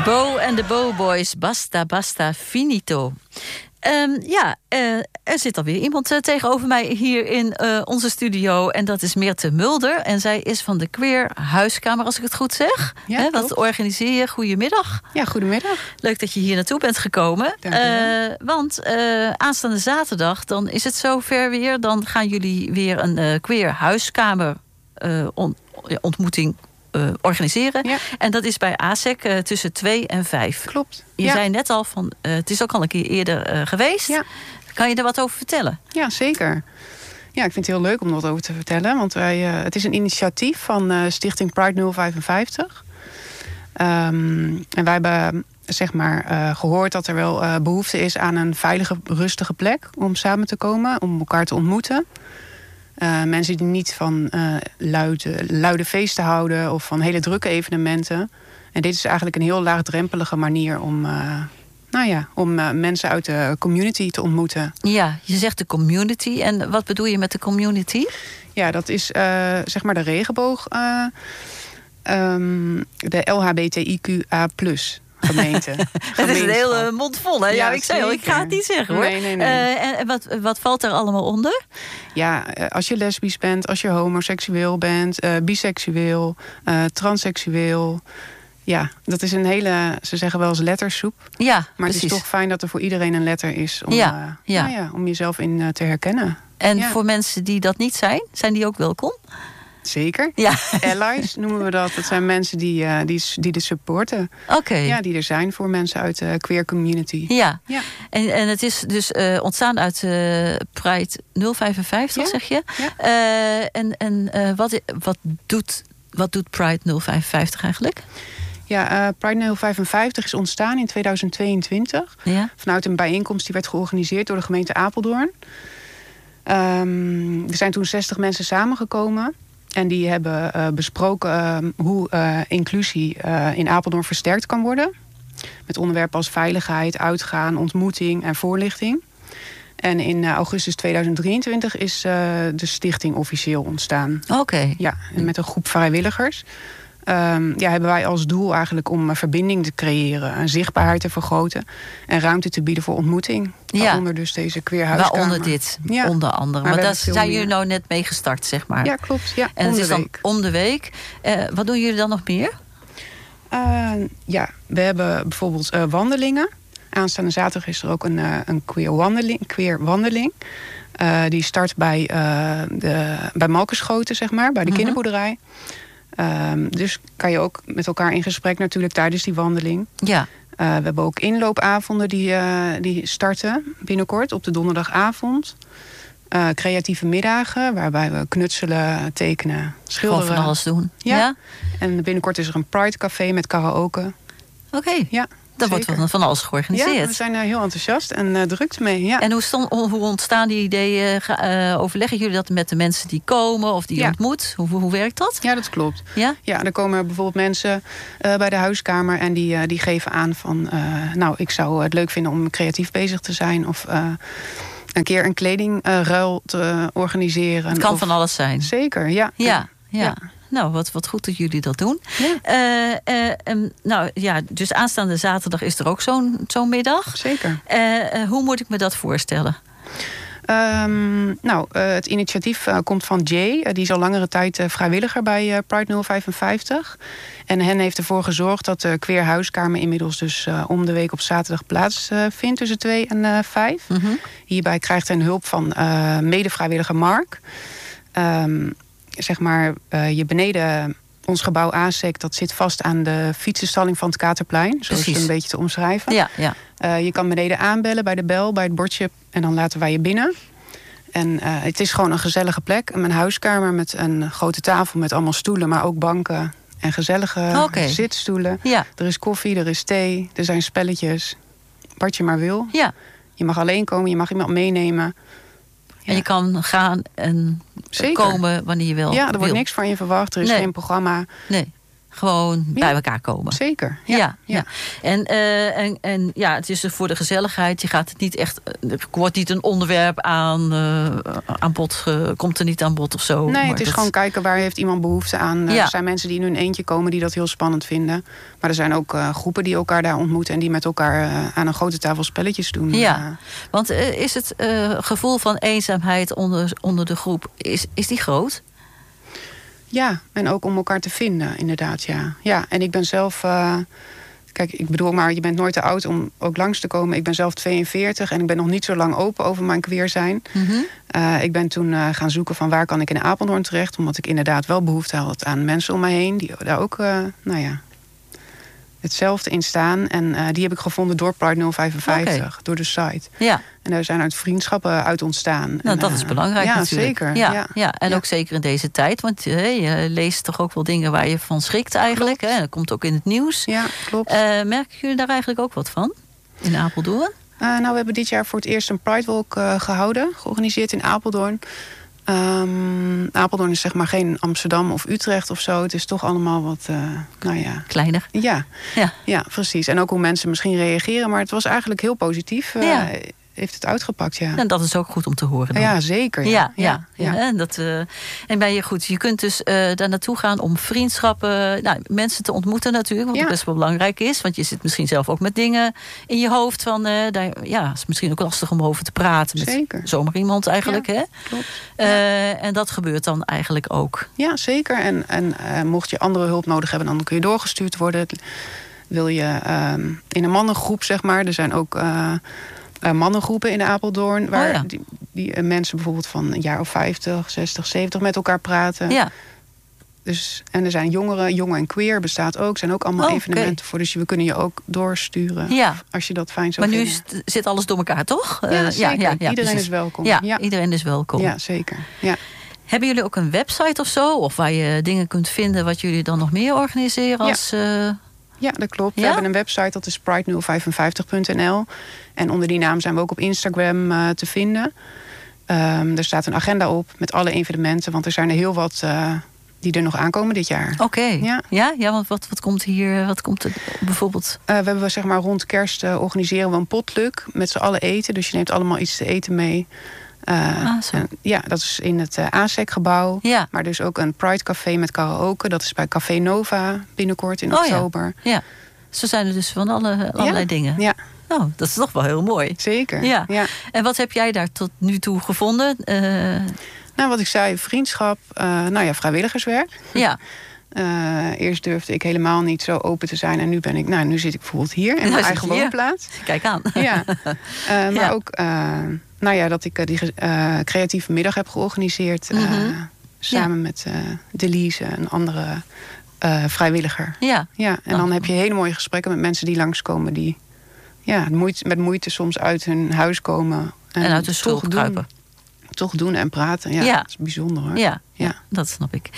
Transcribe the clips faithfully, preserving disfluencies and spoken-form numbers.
Bo en de Bo Boys, basta, basta, finito. Um, ja, uh, er zit alweer iemand uh, tegenover mij hier in uh, onze studio. En dat is Meerte Mulder. En zij is van de Queer Huiskamer, als ik het goed zeg. Ja, He, wat organiseer je? Goedemiddag. Ja, goedemiddag. Leuk dat je hier naartoe bent gekomen. Uh, want uh, aanstaande zaterdag, dan is het zover weer. Dan gaan jullie weer een uh, Queer Huiskamer uh, on, ontmoeting Uh, organiseren. Ja. En dat is bij A S E C uh, tussen twee en vijf. Klopt. Je ja. zei net al van, uh, het is ook al een keer eerder uh, geweest. Ja. Kan je er wat over vertellen? Ja, zeker. Ja, ik vind het heel leuk om er wat over te vertellen. Want wij, uh, het is een initiatief van uh, Stichting Pride nul vijfenvijftig. Um, en wij hebben zeg maar uh, gehoord dat er wel uh, behoefte is aan een veilige, rustige plek om samen te komen, om elkaar te ontmoeten. Uh, mensen die niet van uh, luide, luide feesten houden of van hele drukke evenementen. En dit is eigenlijk een heel laagdrempelige manier om, uh, nou ja, om uh, mensen uit de community te ontmoeten. Ja, je zegt de community. En wat bedoel je met de community? Ja, dat is uh, zeg maar de regenboog. Uh, um, de L H B T I Q A plus. Gemeente. Het is een hele mond vol, hè? Ja, ja ik zei al, ik ga het niet zeggen, hoor. Nee, nee, nee. Uh, en wat, wat valt er allemaal onder? Ja, als je lesbisch bent, als je homoseksueel bent, uh, biseksueel, uh, transseksueel. Ja, dat is een hele, ze zeggen wel eens lettersoep. Ja, maar precies. Het is toch fijn dat er voor iedereen een letter is om, ja, uh, ja. Nou ja, om jezelf in uh, te herkennen. En ja. voor mensen die dat niet zijn, zijn die ook welkom? Zeker. Ja. Allies noemen we dat. Dat zijn mensen die, uh, die, die de supporten. Oké. Okay. Ja, die er zijn voor mensen uit de queer community. Ja. ja. En, en het is dus uh, ontstaan uit uh, Pride nul vijfenvijftig, ja. zeg je? Ja. Uh, en en uh, wat, wat, doet, wat doet Pride nul vijfenvijftig eigenlijk? Ja, uh, Pride nul vijfenvijftig is ontstaan in tweeduizend tweeëntwintig. Ja. Vanuit een bijeenkomst die werd georganiseerd door de gemeente Apeldoorn. Um, er zijn toen zestig mensen samengekomen. En die hebben uh, besproken uh, hoe uh, inclusie uh, in Apeldoorn versterkt kan worden. Met onderwerpen als veiligheid, uitgaan, ontmoeting en voorlichting. En in uh, augustus tweeduizend drieëntwintig is uh, de stichting officieel ontstaan. Oké. Okay. Ja, en met een groep vrijwilligers. Um, ja, hebben wij als doel eigenlijk om een verbinding te creëren, een zichtbaarheid te vergroten en ruimte te bieden voor ontmoeting. Ja. Waaronder dus deze queer huiskamer. Waaronder dit, ja. onder andere. Maar, maar daar zijn jullie nou net mee gestart, zeg maar. Ja, klopt. Ja, en om het is de dan week. om de week. Uh, wat doen jullie dan nog meer? Uh, ja, we hebben bijvoorbeeld uh, wandelingen. Aanstaande zaterdag is er ook een, uh, een queer wandeling. Queer wandeling. Uh, die start bij, uh, de, bij Malkenschoten, zeg maar, bij de mm-hmm. kinderboerderij. Um, dus kan je ook met elkaar in gesprek natuurlijk tijdens die wandeling. Ja. Uh, we hebben ook inloopavonden die, uh, die starten binnenkort op de donderdagavond. Uh, creatieve middagen waarbij we knutselen, tekenen, schilderen. Gewoon van alles doen. Ja. ja. En binnenkort is er een Pride Café met karaoke. Oké. Okay. Ja. Er wordt van, van alles georganiseerd. Ja, we zijn er heel enthousiast en uh, drukt mee. Ja. En hoe, stond, hoe ontstaan die ideeën? Uh, overleggen jullie dat met de mensen die komen of die je ja. ontmoet? Hoe, hoe werkt dat? Ja, dat klopt. Ja? Ja, er komen bijvoorbeeld mensen uh, bij de huiskamer en die, uh, die geven aan van... Uh, nou, ik zou het leuk vinden om creatief bezig te zijn of... Uh, een keer een kledingruil te organiseren. Het kan of... van alles zijn. Zeker, ja. Ja, ja. ja. Nou, wat, wat goed dat jullie dat doen. Ja. Uh, uh, um, nou ja, dus aanstaande zaterdag is er ook zo'n zo'n middag. Zeker. Uh, uh, hoe moet ik me dat voorstellen? Um, nou, uh, het initiatief uh, komt van Jay. Uh, die is al langere tijd uh, vrijwilliger bij uh, Pride nul vijfenvijftig. En hen heeft ervoor gezorgd dat de queer huiskamer inmiddels dus uh, om de week op zaterdag plaats uh, vindt tussen twee en uh, vijf. Mm-hmm. Hierbij krijgt hen hulp van uh, mede-vrijwilliger Mark. Um, zeg maar, uh, je beneden ons gebouw A S E C, dat zit vast aan de fietsenstalling van het Katerplein. Zo is het een beetje te omschrijven. Ja, ja. Uh, je kan beneden aanbellen bij de bel, bij het bordje. En dan laten wij je binnen. En uh, het is gewoon een gezellige plek. Een huiskamer met een grote tafel met allemaal stoelen, maar ook banken. En gezellige okay. zitstoelen. Ja. Er is koffie, er is thee, er zijn spelletjes. Wat je maar wil. Ja. Je mag alleen komen, je mag iemand meenemen. Ja. En je kan gaan en Zeker. komen wanneer je wil. Ja, er wordt wil. niks van je verwacht. Er is nee. geen programma. Nee. gewoon ja. bij elkaar komen. Zeker, ja. ja, ja. ja. En, uh, en, en ja, het is voor de gezelligheid. Je gaat het niet echt. Er wordt niet een onderwerp aan, uh, aan bod. Uh, komt er niet aan bod of zo. Nee, maar het is dat... gewoon kijken waar heeft iemand behoefte aan. Uh, ja. Er zijn mensen die in hun eentje komen die dat heel spannend vinden. Maar er zijn ook uh, groepen die elkaar daar ontmoeten en die met elkaar uh, aan een grote tafel spelletjes doen. Ja, uh, want uh, is het uh, gevoel van eenzaamheid onder, onder de groep, is, is die groot? Ja, en ook om elkaar te vinden, inderdaad, ja. Ja, en ik ben zelf... Uh, kijk, ik bedoel maar, je bent nooit te oud om ook langs te komen. Ik ben zelf tweeënveertig en ik ben nog niet zo lang open over mijn queer zijn. Mm-hmm. Uh, ik ben toen uh, gaan zoeken van waar kan ik in Apeldoorn terecht. Omdat ik inderdaad wel behoefte had aan mensen om mij heen. Die daar ook, uh, nou ja, hetzelfde in staan. En uh, die heb ik gevonden door Pride nul vijfenvijftig, okay. door de site. Ja. En daar zijn uit vriendschappen uit ontstaan. Nou, en, dat is belangrijk ja, natuurlijk. Zeker. Ja, ja. ja. En ja. ook zeker in deze tijd. Want uh, je leest toch ook wel dingen waar je van schrikt eigenlijk. Hè? Dat komt ook in het nieuws. Ja, klopt. Uh, merken jullie daar eigenlijk ook wat van? In Apeldoorn? Uh, nou, we hebben dit jaar voor het eerst een Pride Walk uh, gehouden. Georganiseerd in Apeldoorn. Um, Apeldoorn is zeg maar geen Amsterdam of Utrecht of zo. Het is toch allemaal wat, uh, nou ja... kleiner. Ja. Ja. ja, precies. En ook hoe mensen misschien reageren. Maar het was eigenlijk heel positief. Uh, ja. Heeft het uitgepakt, ja. En dat is ook goed om te horen dan. Ja, zeker. Ja, ja, ja, ja. ja. ja. En, dat, uh, en ben je goed. Je kunt dus uh, daar naartoe gaan om vriendschappen, nou, mensen te ontmoeten natuurlijk. Wat ja. best wel belangrijk is. Want je zit misschien zelf ook met dingen in je hoofd van, uh, daar, ja, het is misschien ook lastig om over te praten. Met zeker. Zomaar iemand eigenlijk, ja, hè? Klopt. Uh, ja. En dat gebeurt dan eigenlijk ook. Ja, zeker. En, en uh, mocht je andere hulp nodig hebben, dan kun je doorgestuurd worden. Wil je uh, in een mannengroep, zeg maar. Er zijn ook uh, uh, mannengroepen in Apeldoorn. Waar oh ja. die, die uh, mensen bijvoorbeeld van een jaar of vijftig, zestig, zeventig met elkaar praten. Ja. Dus, en er zijn jongeren, jong en queer bestaat ook. Er zijn ook allemaal oh, evenementen okay. voor. Dus we kunnen je ook doorsturen. Ja. Als je dat fijn zou maar vinden. Maar nu zit alles door elkaar, toch? Ja, uh, zeker. Ja, ja, ja, iedereen precies. is welkom. Ja, ja, iedereen is welkom. Ja, zeker. Ja. Hebben jullie ook een website of zo? Of waar je dingen kunt vinden wat jullie dan nog meer organiseren? Als, ja. Uh... ja, dat klopt. Ja? We hebben een website, dat is pride nul vijfenvijftig punt n l. En onder die naam zijn we ook op Instagram uh, te vinden. Um, er staat een agenda op met alle evenementen. Want er zijn er heel wat... Uh, die er nog aankomen dit jaar. Oké. Okay. Ja? Ja, ja, want wat, wat komt hier, wat komt er bijvoorbeeld? Uh, we hebben zeg maar rond kerst uh, organiseren we een potluck met z'n allen eten. Dus je neemt allemaal iets te eten mee. Uh, ah, zo. En, ja, dat is in het uh, A S E C-gebouw. Ja. Maar dus ook een Pride Café met karaoke. Dat is bij Café Nova binnenkort in oh, oktober. Ja. ja, zo zijn er dus van alle, allerlei ja. dingen. Ja. Oh, dat is toch wel heel mooi. Zeker. Ja. Ja. En wat heb jij daar tot nu toe gevonden? Uh... Nou, wat ik zei, vriendschap, uh, nou ja, vrijwilligerswerk. Ja. Uh, eerst durfde ik helemaal niet zo open te zijn. En nu ben ik, nou, nu zit ik bijvoorbeeld hier in mijn eigen woonplaats. Kijk aan. Ja. Uh, maar ja. ook, uh, nou ja, dat ik uh, die uh, creatieve middag heb georganiseerd. Uh, mm-hmm. Samen ja. met uh, Delise, een andere uh, vrijwilliger. Ja. Ja. En oh. dan heb je hele mooie gesprekken met mensen die langskomen. Die ja, moeite, met moeite soms uit hun huis komen. En, en uit de schulp kruipen. Toch doen en praten. Ja, ja. Dat is bijzonder hoor. Ja, ja. ja, dat snap ik.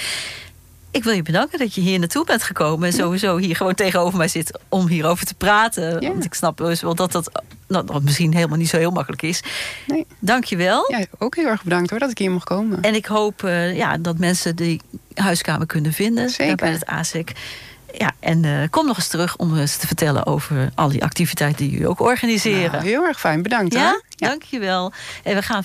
Ik wil je bedanken dat je hier naartoe bent gekomen. En sowieso hier gewoon tegenover mij zit om hierover te praten. Ja. Want ik snap dus wel dat dat nou, misschien helemaal niet zo heel makkelijk is. Nee. Dank je wel. Ja, ook heel erg bedankt hoor dat ik hier mocht komen. En ik hoop uh, ja, dat mensen die huiskamer kunnen vinden. Zeker. Bij het A S E C. Ja, en uh, kom nog eens terug om eens te vertellen over al die activiteiten die jullie ook organiseren. Nou, heel erg fijn, bedankt. Ja, hoor. Ja, dank je wel. En we gaan